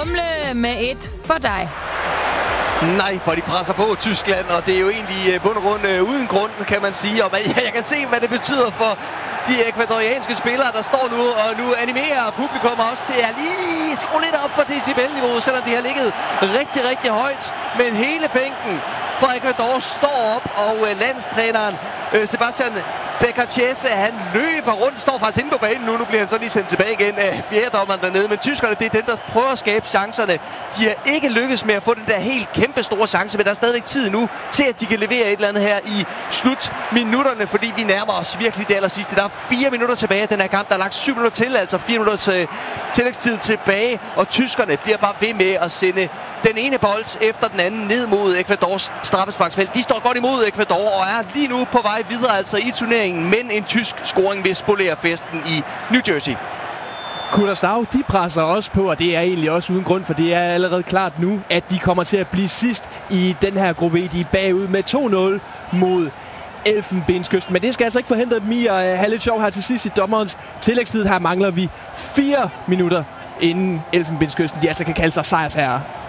Humle med et for dig. Nej, for de presser på Tyskland, og det er jo egentlig bund og grund uden grund, kan man sige. Og jeg kan se, hvad det betyder for de ekvadorianske spillere, der står nu, og nu animerer publikum også til at lige skrue lidt op for decibelniveauet, selvom de har ligget rigtig, rigtig højt. Men hele bænken for Ecuador står op, og landstræneren Sebastián Becachese, han løber rundt, står faktisk inde på banen nu. Nu bliver han så lige sendt tilbage igen af fjerdommeren dernede. Men tyskerne, det er dem, der prøver at skabe chancerne. De har ikke lykkes med at få den der helt kæmpe store chance, men der er stadigvæk tid nu til, at de kan levere et eller andet her i slutminutterne, fordi vi nærmer os virkelig det allersidste. Der er 4 minutter tilbage af den her kamp. Der er lagt 7 minutter til, altså 4 minutters tillægstid tilbage, og tyskerne bliver bare ved med at sende den ene bold efter den anden ned mod Ecuadors straffesparksfelt. De står godt imod Ecuador og er lige nu på vej videre altså i turneringen, men en tysk scoring vil spolere festen i New Jersey. Curaçao, de presser også på, og det er egentlig også uden grund, for det er allerede klart nu, at de kommer til at blive sidst i den her gruppe. De er bagud med 2-0 mod Elfenbenskysten. Men det skal altså ikke forhindre dem i at have lidt sjov her til sidst i dommerens tillægstid. Her mangler vi 4 minutter, inden Elfenbenskysten de altså kan kalde sig sejrsherrer.